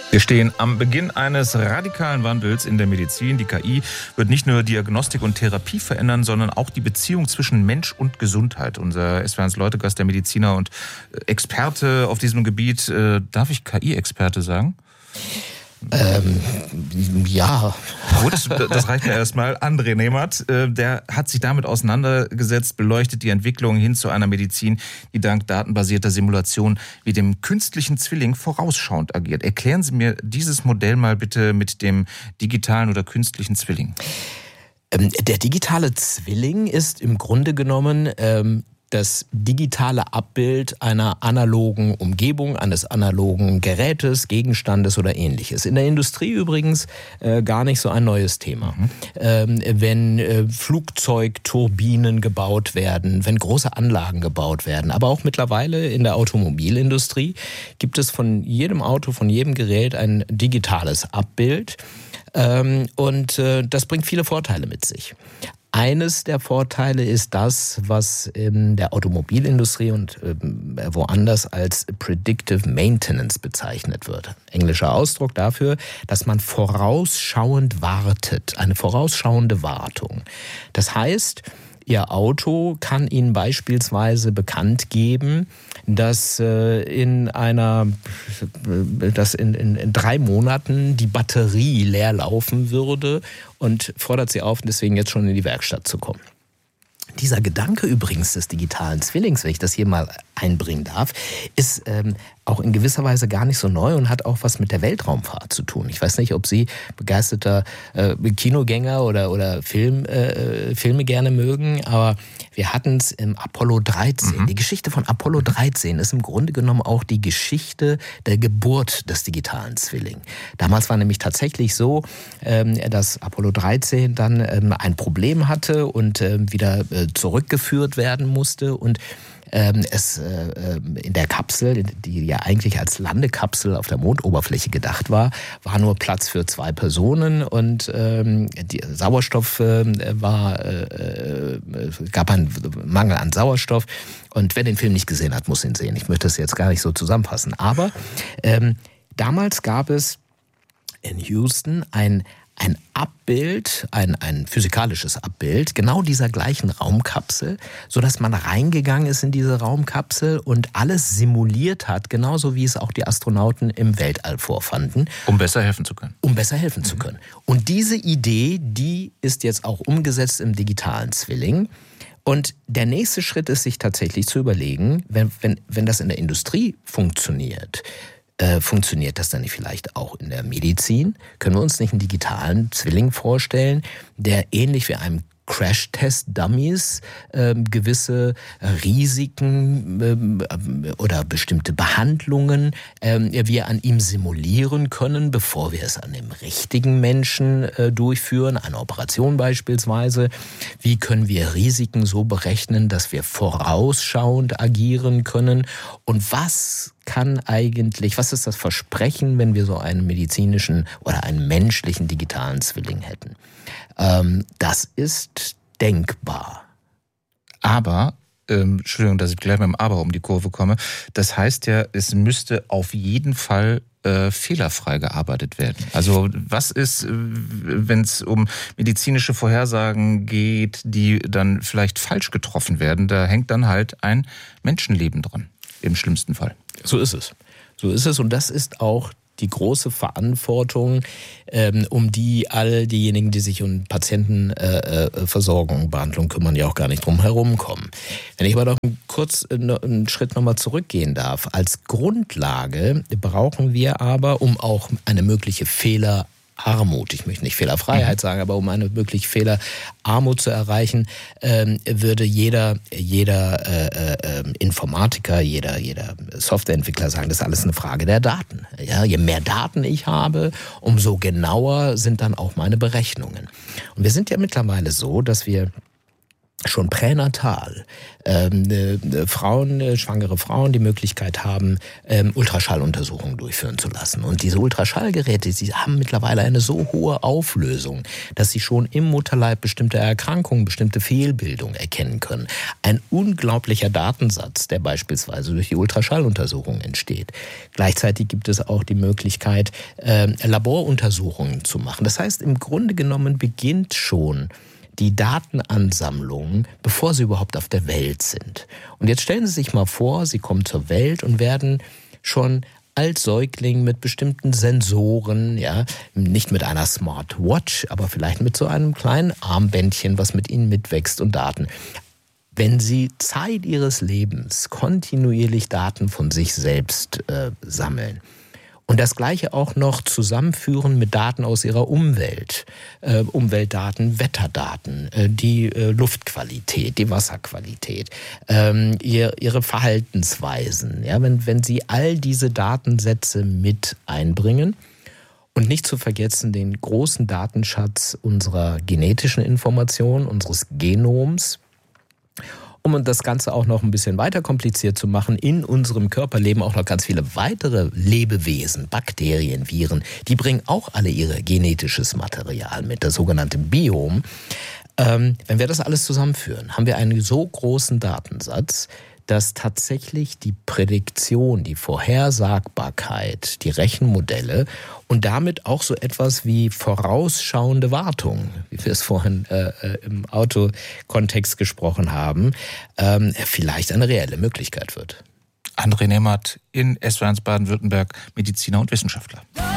Wir stehen am Beginn eines radikalen Wandels in der Medizin. Die KI wird nicht nur Diagnostik und Therapie verändern, sondern auch die Beziehung zwischen Mensch und Gesundheit. Unser SWR1-Leute-Gast, der Mediziner und Experte auf diesem Gebiet, darf ich KI-Experte sagen? Ja. Gut, das reicht mir erstmal. André Nemat, der hat sich damit auseinandergesetzt, beleuchtet die Entwicklung hin zu einer Medizin, die dank datenbasierter Simulation wie dem künstlichen Zwilling vorausschauend agiert. Erklären Sie mir dieses Modell mal bitte mit dem digitalen oder künstlichen Zwilling. Der digitale Zwilling ist im Grunde genommen das digitale Abbild einer analogen Umgebung, eines analogen Gerätes, Gegenstandes oder Ähnliches. In der Industrie übrigens gar nicht so ein neues Thema. Wenn Flugzeugturbinen gebaut werden, wenn große Anlagen gebaut werden, aber auch mittlerweile in der Automobilindustrie gibt es von jedem Auto, von jedem Gerät ein digitales Abbild. Und das bringt viele Vorteile mit sich. Eines der Vorteile ist das, was in der Automobilindustrie und woanders als Predictive Maintenance bezeichnet wird. Englischer Ausdruck dafür, dass man vorausschauend wartet, eine vorausschauende Wartung. Das heißt, Ihr Auto kann Ihnen beispielsweise bekannt geben, dass in 3 Monaten die Batterie leer laufen würde und fordert Sie auf, deswegen jetzt schon in die Werkstatt zu kommen. Dieser Gedanke übrigens des digitalen Zwillings, wenn ich das hier mal einbringen darf, ist auch in gewisser Weise gar nicht so neu und hat auch was mit der Weltraumfahrt zu tun. Ich weiß nicht, ob Sie begeisterter Kinogänger oder Filme gerne mögen, aber wir hatten es im Apollo 13. Die Geschichte von Apollo 13 ist im Grunde genommen auch die Geschichte der Geburt des digitalen Zwillings. Damals war nämlich tatsächlich so, dass Apollo 13 dann ein Problem hatte und wieder zurückgeführt werden musste und es in der Kapsel, die ja eigentlich als Landekapsel auf der Mondoberfläche gedacht war, war nur Platz für 2 Personen und Sauerstoff gab einen Mangel an Sauerstoff. Und wer den Film nicht gesehen hat, muss ihn sehen. Ich möchte das jetzt gar nicht so zusammenfassen. Aber damals gab es in Houston ein Abbild, ein physikalisches Abbild, genau dieser gleichen Raumkapsel, sodass man reingegangen ist in diese Raumkapsel und alles simuliert hat, genauso wie es auch die Astronauten im Weltall vorfanden. Um besser helfen zu können. Und diese Idee, die ist jetzt auch umgesetzt im digitalen Zwilling. Und der nächste Schritt ist, sich tatsächlich zu überlegen, wenn das in der Industrie funktioniert das dann nicht vielleicht auch in der Medizin? Können wir uns nicht einen digitalen Zwilling vorstellen, der ähnlich wie einem Crash-Test-Dummies gewisse Risiken oder bestimmte Behandlungen wir an ihm simulieren können, bevor wir es an dem richtigen Menschen durchführen, eine Operation beispielsweise. Wie können wir Risiken so berechnen, dass wir vorausschauend agieren können? Und was ist das Versprechen, wenn wir so einen medizinischen oder einen menschlichen digitalen Zwilling hätten? Das ist denkbar. Aber, Entschuldigung, dass ich gleich mit dem Aber um die Kurve komme, das heißt ja, es müsste auf jeden Fall fehlerfrei gearbeitet werden. Also was ist, wenn es um medizinische Vorhersagen geht, die dann vielleicht falsch getroffen werden? Da hängt dann halt ein Menschenleben dran, im schlimmsten Fall. So ist es und das ist auch die große Verantwortung, um die all diejenigen, die sich um Patientenversorgung, Behandlung kümmern, ja auch gar nicht drum herum kommen. Wenn ich aber noch kurz einen Schritt nochmal zurückgehen darf. Als Grundlage brauchen wir aber, um auch eine mögliche Fehlerarmut, ich möchte nicht Fehlerfreiheit sagen, aber um eine mögliche Fehlerarmut zu erreichen, würde jeder Informatiker, jeder Softwareentwickler sagen, das ist alles eine Frage der Daten. Ja, je mehr Daten ich habe, umso genauer sind dann auch meine Berechnungen. Und wir sind ja mittlerweile so, dass wir schon pränatal schwangere Frauen die Möglichkeit haben, Ultraschalluntersuchungen durchführen zu lassen. Und diese Ultraschallgeräte, sie haben mittlerweile eine so hohe Auflösung, dass sie schon im Mutterleib bestimmte Erkrankungen, bestimmte Fehlbildungen erkennen können. Ein unglaublicher Datensatz, der beispielsweise durch die Ultraschalluntersuchung entsteht. Gleichzeitig gibt es auch die Möglichkeit, Laboruntersuchungen zu machen. Das heißt, im Grunde genommen beginnt schon die Datenansammlung, bevor sie überhaupt auf der Welt sind. Und jetzt stellen Sie sich mal vor, Sie kommen zur Welt und werden schon als Säugling mit bestimmten Sensoren, ja, nicht mit einer Smartwatch, aber vielleicht mit so einem kleinen Armbändchen, was mit Ihnen mitwächst und Daten. Wenn Sie Zeit Ihres Lebens kontinuierlich Daten von sich selbst sammeln, und das Gleiche auch noch zusammenführen mit Daten aus ihrer Umwelt. Umweltdaten, Wetterdaten, die Luftqualität, die Wasserqualität, ihre Verhaltensweisen. Ja, wenn Sie all diese Datensätze mit einbringen und nicht zu vergessen den großen Datenschatz unserer genetischen Information, unseres Genoms, um das Ganze auch noch ein bisschen weiter kompliziert zu machen, in unserem Körper leben auch noch ganz viele weitere Lebewesen, Bakterien, Viren. Die bringen auch alle ihr genetisches Material mit, das sogenannte Biom. Wenn wir das alles zusammenführen, haben wir einen so großen Datensatz, dass tatsächlich die Prädiktion, die Vorhersagbarkeit, die Rechenmodelle und damit auch so etwas wie vorausschauende Wartung, wie wir es vorhin im Autokontext gesprochen haben, vielleicht eine reelle Möglichkeit wird. André Nehmert in SWR1 Baden-Württemberg, Mediziner und Wissenschaftler.